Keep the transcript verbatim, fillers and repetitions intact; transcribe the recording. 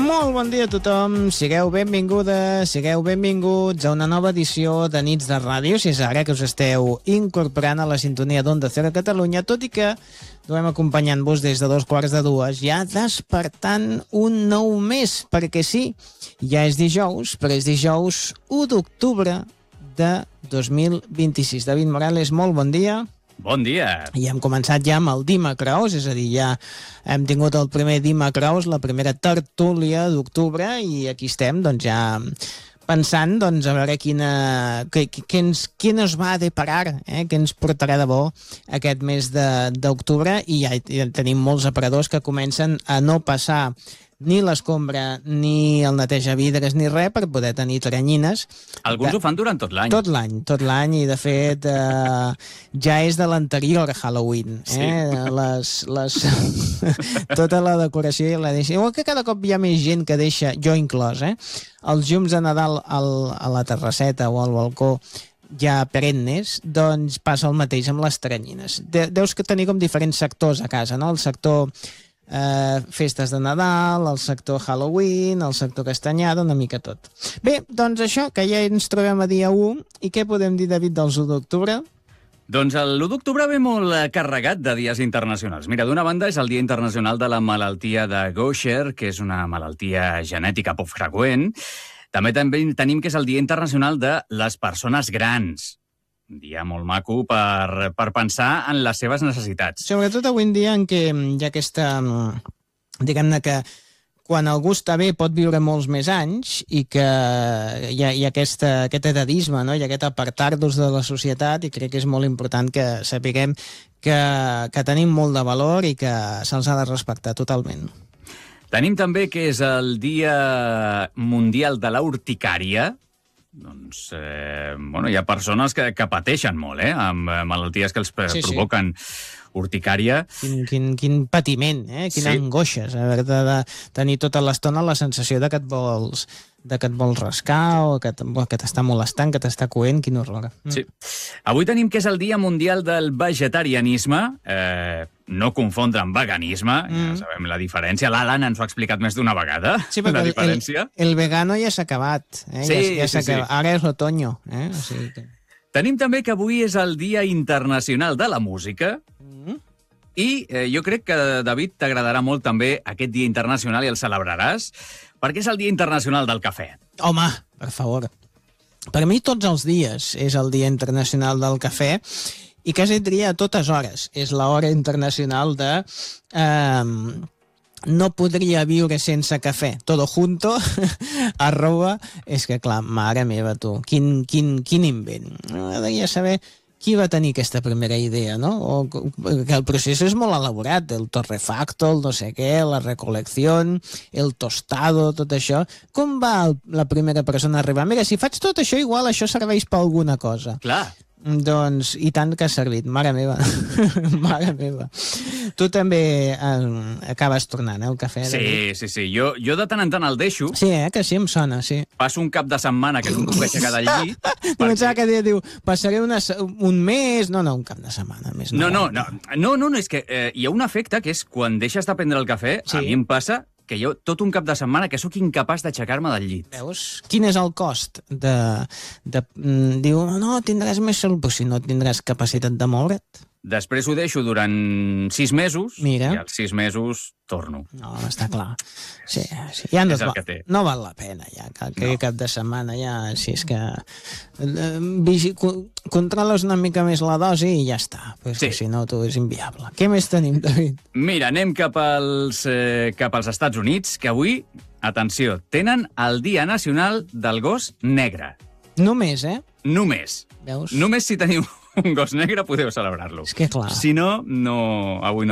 Molt bon dia a tothom, sigueu benvingudes, sigueu benvinguts a una nova edició de Nits de Ràdio, si és ara que us esteu incorporant a la sintonia d'Onda Cero Catalunya, tot i que duem acompanyant-vos des de dos quarts de dues, ja despertant un nou mes, perquè sí, ja és dijous, però és dijous u d'octubre de dos mil vint-i-sis. David Morales, molt bon dia. Bon dia. I hem començat ja amb el Dimacrous, és a dir, ja hem tingut el primer Dimacrous, la primera tertúlia d'octubre, i aquí estem, doncs ja pensant, doncs, a veure quina, què, què, ens, què ens va a deparar, eh? Què ens portarà de bo aquest mes d'octubre, i ja, ja tenim molts aparadors que comencen a no passar ni l'escombra, ni el neteja vidres, ni res, per poder tenir teranyines. Alguns de... ho fan durant tot l'any. Tot l'any, tot l'any, i de fet eh, ja és de l'anterior Halloween. Eh? Sí. Les, les... tota la decoració ja la deixa. Igual que cada cop hi ha més gent que deixa, jo inclòs, eh? els llums de Nadal al, a la terrasseta o al balcó ja perennes, doncs passa el mateix amb les teranyines. De, deus que tenir com diferents sectors a casa, no? El sector Uh, festes de Nadal, el sector Halloween, el sector castanyada, una mica tot. Bé, doncs això, que ja ens trobem a dia u, i què podem dir, David, dels u d'octubre? Doncs l'u d'octubre ve molt carregat de dies internacionals. Mira, d'una banda és el Dia Internacional de la Malaltia de Gaucher, que és una malaltia genètica poc freqüent. També, també tenim que és el Dia Internacional de les Persones Grans. Un dia molt maco per, per pensar en les seves necessitats. Sobretot avui en dia en què hi ha aquesta... Diguem-ne que quan algú està bé pot viure molts més anys i que hi ha, hi ha aquesta, aquest edadisme, no? Hi ha aquest apartar-nos de la societat, i crec que és molt important que sapiguem que, que tenim molt de valor i que se'ls ha de respectar totalment. Tenim també que és el Dia Mundial de la Urticària. Doncs, eh, bueno, hi ha persones que, que pateixen molt, eh?, amb malalties que els sí, provoquen sí. urticària. Quin, quin, quin patiment, eh? Quina sí. angoixa, haver de, de tenir tota l'estona la sensació de que et vols, de que et vols rascar o que, que t'està molestant, que t'està coent, quin horror. Sí. Avui tenim que és el Dia Mundial del Vegetarianisme, eh, no confondre amb veganisme, mm. ja sabem la diferència. L'Alan ens ho ha explicat més d'una vegada, sí, la diferència. El, el vegano ja s'ha acabat. Eh? Sí, ja, ja sí, sí. Ara és l'otoño. Eh? O sigui que... Tenim també que avui és el Dia Internacional de la Música, mm. i eh, jo crec que, David, t'agradarà molt també aquest Dia Internacional i el celebraràs, perquè és el Dia Internacional del Cafè. Home, per favor. Per mi tots els dies és el Dia Internacional del Cafè, i quasi diria a totes hores. És l'hora internacional de... Eh, no podria viure sense cafè. Todo junto, arroba... És que, clar, mare meva, tu, quin, quin, quin invent. M'agradaria saber qui va tenir aquesta primera idea, no? O, que el procés és molt elaborat, el torrefacto, el no sé què, la recolecció, el tostado, tot això. Com va el, la primera persona a arribar? Mira, si faig tot això, igual això serveix per alguna cosa. Clar. Doncs, i tant que ha servit, mare meva. Mare meva. Tu també eh, acabes tornant, eh, el cafè? Sí, David? sí, sí. Jo, jo de tant en tant el deixo. Sí, eh, que sí, em sona, sí. Passo un cap de setmana que no em puc aixecar del llit. perquè... Pensava que diu, passaré una, un mes... No, no, un cap de setmana. Més no, no, no, no, no, no, és que eh, hi ha un efecte que és quan deixes de prendre el cafè, sí. A mi em passa que jo tot un cap de setmana que sóc incapaç d'aixecar-me del llit. Veus? Quin és el cost de... de mm, diu, no, tindràs més salut, però si no tindràs capacitat de moure't. Després ho deixo durant sis mesos. Mira. I als sis mesos torno. No, està clar. Sí, sí. Ja no, és el que té. No val la pena, ja, que, que no. Cap de setmana ja, si és que... Eh, vigi, controles una mica més la dosi i ja està. Pues sí. Si no, tu és inviable. Què més tenim, David? Mira, anem cap als, eh, cap als Estats Units, que avui, atenció, tenen el Dia Nacional del Gos Negre. Només, eh? Només. Veus? Només si teniu un gos negre podeu celebrar-lo. És que clar. Si no, no, avui no.